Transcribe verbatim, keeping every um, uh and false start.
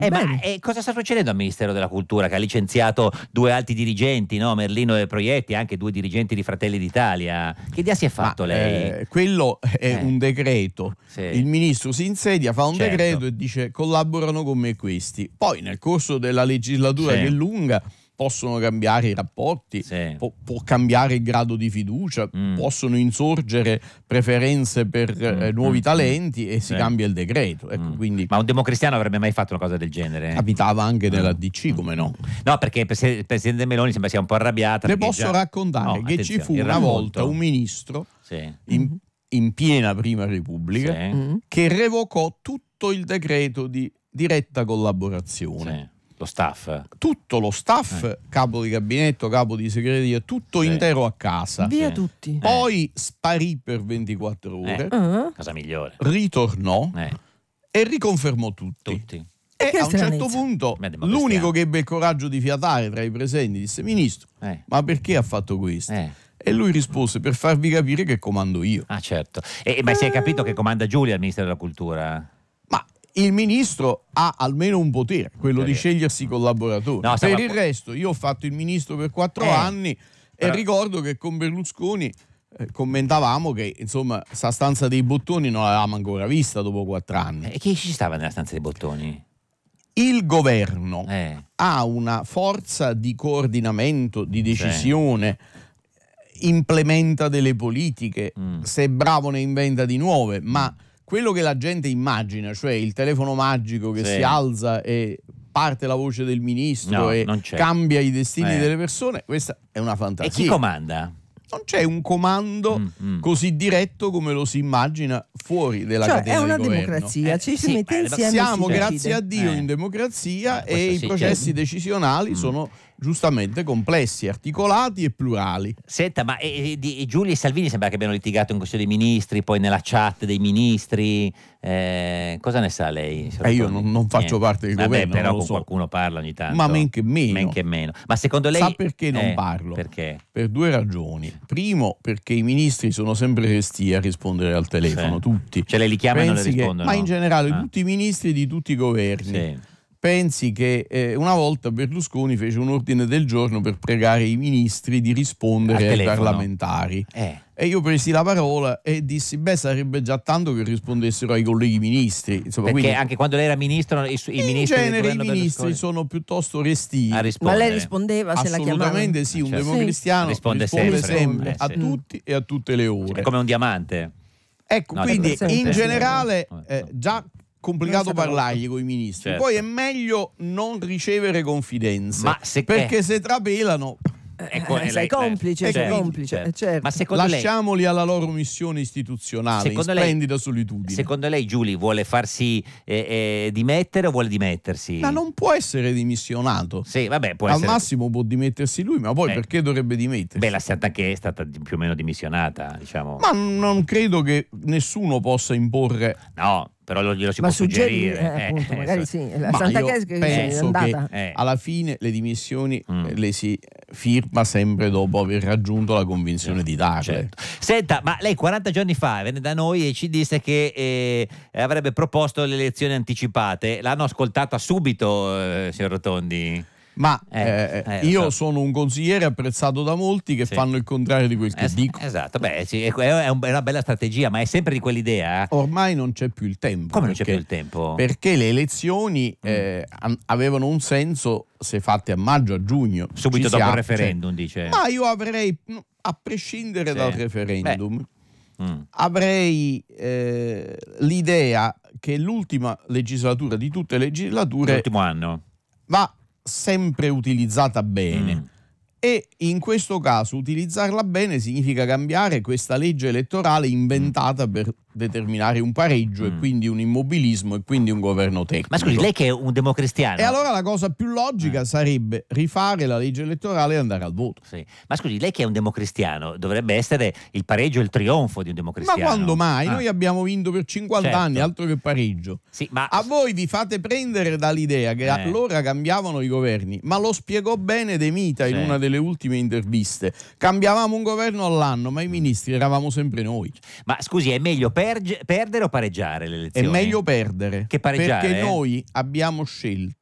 Eh, ma eh, cosa sta succedendo al Ministero della Cultura, che ha licenziato due alti dirigenti, no? Merlino e Proietti, anche due dirigenti di Fratelli d'Italia? Che idea si è fatto ma, lei? Eh, quello è Eh. un decreto. Sì. Il ministro si insedia, fa un Certo. decreto e dice collaborano con me questi. Poi nel corso della legislatura, Sì. che è lunga, possono cambiare i rapporti, Sì. può, può cambiare il grado di fiducia, Mm. possono insorgere preferenze per eh, Mm, nuovi mm, talenti e si Sì. cambia il decreto. Ecco, Mm. quindi Ma un democristiano avrebbe mai fatto una cosa del genere? capitava anche Mm. nella D C, come no? No, perché il pres- il presidente Meloni sembra sia un po' arrabbiata. Ne perché posso già- raccontare No, che ci attenzione, fu il una racconto. volta un ministro Sì. in, in piena Prima Repubblica Sì. Mm. che revocò tutto il decreto di diretta collaborazione. Sì. Lo staff. Tutto lo staff, capo di gabinetto, capo di segreteria, tutto Sì. intero a casa. Via Sì. tutti. Poi sparì per ventiquattro ore, Eh. Ah. Cosa migliore. ritornò Eh, e riconfermò tutti. tutti. E Che a un certo stranezza. punto Beh, democristiano. l'unico che ebbe il coraggio di fiatare tra i presenti disse: Ministro, Eh. ma perché ha fatto questo? Eh. E lui rispose: per farvi capire che comando io. Ah, certo. E, ma si è capito che comanda Giulia al Ministero della Cultura? Ma il ministro ha almeno un potere, quello Potere. di scegliersi i collaboratori. No, stava- per il resto io ho fatto il ministro per quattro Eh, anni però- e ricordo che con Berlusconi eh, commentavamo che insomma sta stanza dei bottoni non l'avevamo ancora vista dopo quattro anni. E chi ci stava nella stanza dei bottoni? Il governo Eh. ha una forza di coordinamento, di decisione, implementa delle politiche, Mm. se è bravo ne inventa di nuove, ma quello che la gente immagina, cioè il telefono magico che Sì. si alza e parte la voce del ministro No, e non c'è. cambia i destini Eh. delle persone, questa è una E fantasia. chi comanda? Non c'è un comando Mm, mm. così diretto come lo si immagina fuori della Cioè, catena è una di governo. democrazia, Eh, ci si sì, mette ma- insieme. e Siamo, si grazie decide. a Dio, Eh. in democrazia Eh, e questo i sì, processi certo. decisionali Mm. sono giustamente complessi, articolati e plurali. Senta, ma e, e, di- Giulia e Salvini sembra che abbiano litigato in Consiglio dei Ministri, poi nella chat dei ministri. Eh, cosa ne sa lei? signor Eh, io Rotondi? non- non faccio Niente. parte del Vabbè, governo, però non lo con so. qualcuno parla ogni tanto. Ma men che meno. Men che meno. Ma secondo lei... Sa perché non eh, parlo? Perché? Per due ragioni. Primo, perché i ministri sono sempre resti a rispondere al telefono, Sì. tutti. Cioè lei li chiama e non le Pensi che- rispondono? ma in generale Ah. tutti i ministri di tutti i governi. Sì. Pensi che eh, una volta Berlusconi fece un ordine del giorno per pregare i ministri di rispondere Al ai telefono. parlamentari. Eh. E io presi la parola e dissi: beh, sarebbe già tanto che rispondessero ai colleghi ministri. Insomma, Perché quindi, anche quando lei era ministro, i, su- i in ministri del genere i governo ministri Berlusconi- sono piuttosto restii. a Ma rispondere. lei rispondeva se la chiamavano? Assolutamente sì, un Certo. democristiano Risponde risponde, sempre. sempre, Eh, a sì. tutti e a tutte le ore. È come un diamante. Ecco, No, quindi sempre. in Sempre. generale No. eh, già complicato Non sapevo. parlargli con i ministri. Certo. Poi è meglio non ricevere confidenze, Ma se- perché eh. se trapelano Ecco, Eh, eh, sei lei- complice, eh, sei certo, complice, certo. eh, certo. Ma secondo lei, lasciamoli alla loro missione istituzionale Secondo in lei- splendida solitudine. secondo lei Giuli vuole farsi eh, eh, dimettere o vuole dimettersi? Ma non può essere dimissionato. Sì, vabbè, può Al essere. massimo può dimettersi lui, ma poi Eh. perché dovrebbe dimettersi? Beh, la Santa che è stata di- più o meno dimissionata, diciamo. Ma non credo che nessuno possa imporre. No, però lo, glielo si Ma può suggerire, suggerire. eh, appunto, magari so- sì. La Ma Santa io Chiesa che è penso andata. che Eh. alla fine le dimissioni Mm. eh, le si firma sempre dopo aver raggiunto la convinzione di darle. Certo. Senta, ma lei quaranta giorni fa venne da noi e ci disse che eh, avrebbe proposto le elezioni anticipate. L'hanno ascoltata subito, eh, signor Rotondi? Ma Eh, eh, eh, lo io so. sono un consigliere apprezzato da molti che Sì. fanno il contrario di quel che Es- dico. esatto, beh, sì, è, è un- è una bella strategia, ma è sempre di quell'idea. eh? Ormai non c'è più il tempo. Come non c'è perché- più il tempo? Perché le elezioni eh, an- avevano un senso se fatte a maggio, a giugno. Subito Ci dopo il siamo, referendum, dice. cioè, ma io avrei, no, a prescindere Sì. dal referendum, Mm. avrei eh, l'idea che l'ultima legislatura di tutte le legislature L'ultimo anno. va sempre utilizzata bene. Mm. E in questo caso utilizzarla bene significa cambiare questa legge elettorale inventata per determinare un pareggio e Mm. quindi un immobilismo e quindi un governo tecnico. Ma scusi, lei che è un democristiano. E allora la cosa più logica Eh. sarebbe rifare la legge elettorale e andare al voto. Sì. Ma scusi, lei che è un democristiano, dovrebbe essere il pareggio e il trionfo di un Ma democristiano. quando mai? Ah. Noi abbiamo vinto per cinquanta Certo. anni, altro che pareggio. Sì, ma A voi vi fate prendere dall'idea che Eh. allora cambiavano i governi, ma lo spiegò bene De Mita in Sì. una delle ultime interviste. Cambiavamo un governo all'anno, ma i ministri eravamo sempre noi. Ma scusi, è meglio perge- perdere o pareggiare le È elezioni? meglio perdere. Che pareggiare? Perché noi abbiamo scelto